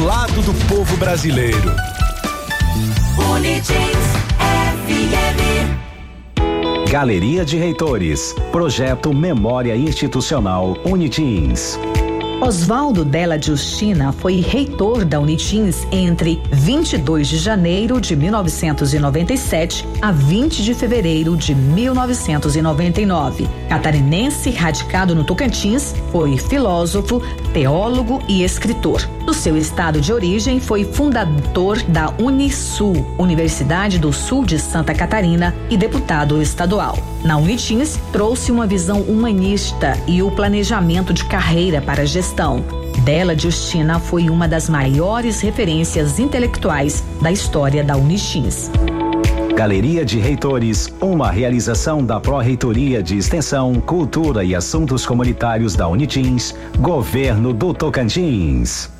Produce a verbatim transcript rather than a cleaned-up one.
lado do povo brasileiro. Unitins F M. Galeria de Reitores, Projeto Memória Institucional Unitins. Oswaldo Della Giustina foi reitor da Unitins entre vinte e dois de janeiro de mil novecentos e noventa e sete a vinte de fevereiro de mil novecentos e noventa e nove. Catarinense, radicado no Tocantins, foi filósofo, teólogo e escritor. No seu estado de origem, foi fundador da Unisul, Universidade do Sul de Santa Catarina, e deputado estadual. Na Unitins, trouxe uma visão humanista e o planejamento de carreira para a gestão. Della Giustina foi uma das maiores referências intelectuais da história da Unitins. Galeria de Reitores, uma realização da Pró-Reitoria de Extensão, Cultura e Assuntos Comunitários da Unitins, Governo do Tocantins.